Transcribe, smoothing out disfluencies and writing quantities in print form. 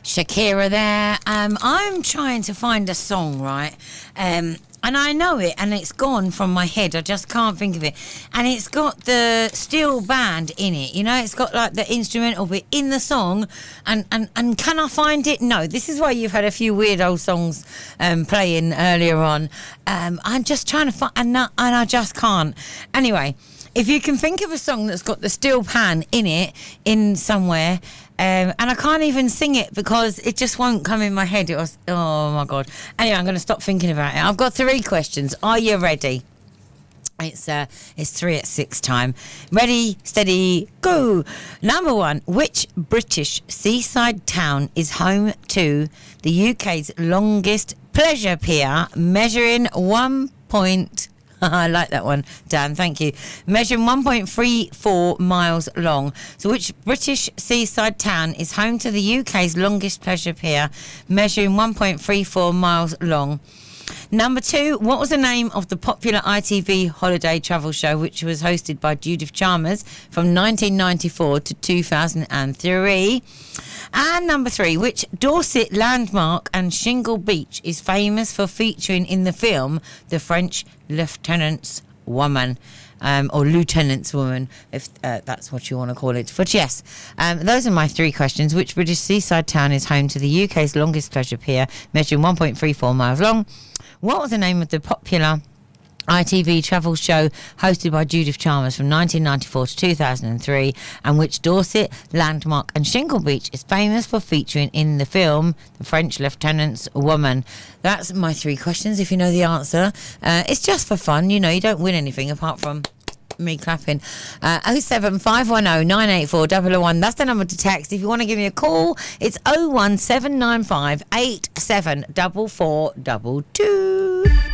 Shakira there. I'm trying to find a song, right? And I know it, and it's gone from my head. I just can't think of it. And it's got the steel band in it. You know, it's got like the instrumental bit in the song. And can I find it? No. This is why you've had a few weird old songs playing earlier on. I'm just trying to find, and I just can't. Anyway, if you can think of a song that's got the steel pan in it, in somewhere, and I can't even sing it because it just won't come in my head. It was, oh my God. Anyway, I'm going to stop thinking about it. I've got 3 questions. Are you ready? It's 3 at 6 time. Ready, steady, go. Number 1, which British seaside town is home to the UK's longest pleasure pier, measuring I like that one, Dan, thank you. Measuring 1.34 miles long. So which British seaside town is home to the UK's longest pleasure pier, measuring 1.34 miles long? Number 2, what was the name of the popular ITV holiday travel show which was hosted by Judith Chalmers from 1994 to 2003? And number 3, which Dorset landmark and Shingle Beach is famous for featuring in the film The French Lieutenant's Woman? Or Lieutenant's Woman, if that's what you want to call it. But yes, those are my 3 questions. Which British seaside town is home to the UK's longest pleasure pier, measuring 1.34 miles long? What was the name of the popular ITV travel show hosted by Judith Chalmers from 1994 to 2003, and which Dorset landmark and Shingle Beach is famous for featuring in the film The French Lieutenant's Woman? That's my 3 questions. If you know the answer, it's just for fun. You know, you don't win anything apart from me clapping. 07510 984 001. That's the number to text. If you want to give me a call, it's 01795 874422.